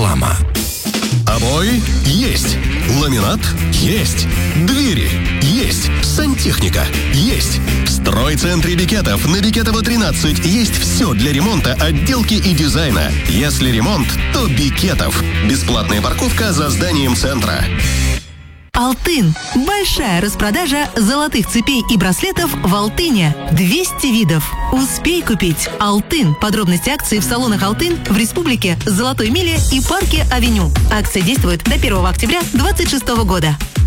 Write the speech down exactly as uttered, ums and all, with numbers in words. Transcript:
Реклама. Обои есть. Ламинат есть. Двери есть. Сантехника есть. В стройцентре Бекетов на Бекетова тринадцать есть все для ремонта, отделки и дизайна. Если ремонт, то Бекетов. Бесплатная парковка за зданием центра. Алтын. Большая распродажа золотых цепей и браслетов в Алтыне. двести видов. Успей купить. Алтын. Подробности акции в салонах Алтын в Республике, Золотой Миле и Парке Авеню. Акция действует до первого октября две тысячи двадцать шестого года.